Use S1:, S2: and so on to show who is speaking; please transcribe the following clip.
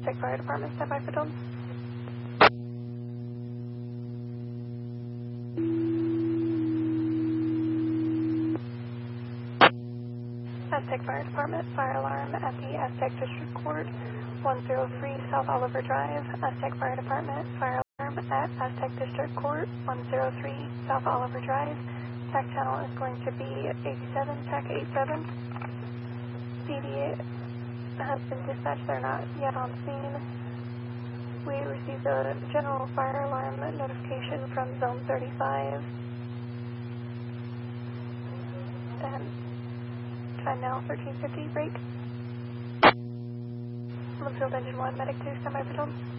S1: Aztec Fire Department, standby for Dalton. Aztec Fire Department, fire alarm at the Aztec District Court, 103 South Oliver Drive. Aztec Fire Department, fire alarm at Aztec District Court, 103 South Oliver Drive. TAC channel is going to be 87, TAC 87. PD has been dispatched, they're not yet on scene. We received a general fire alarm notification from Zone 35. And time now, 1350, break. Bloomfield Engine 1, Medic 2, standby for Dalton.